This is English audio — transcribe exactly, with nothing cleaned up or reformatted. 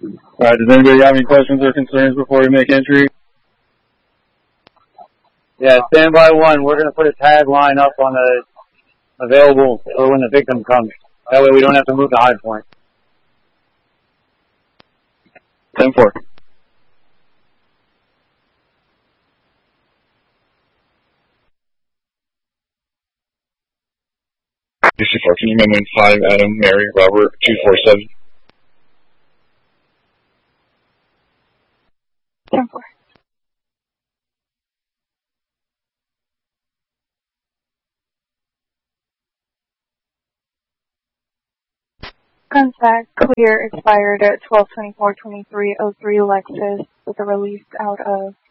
Alright, does anybody have any questions or concerns before we make entry? Yeah, standby one. We're going to put a tagline up on the available for when the victim comes. That way we don't have to move the high point. ten four. D C four, can you maintain five, Adam, Mary, Robert, two four seven? ten four. Contact clear expired at twelve twenty-four twenty-three oh three Lexus with a release out of